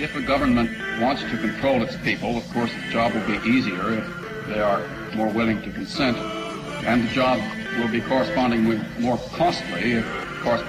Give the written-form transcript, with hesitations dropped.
If a government wants to control its people, of course, the job will be easier if they are more willing to consent, and the job will be correspondingly more costly if correspondingly